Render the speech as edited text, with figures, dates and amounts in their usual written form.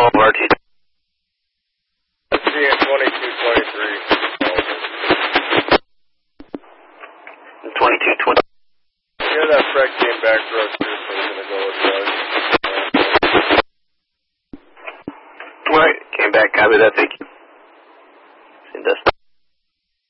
12 RT. Seeing 2223. 2220. Yeah, that Fred came back for us too, so we're gonna go with that. Alright, came back, copy that, thank you. Send us.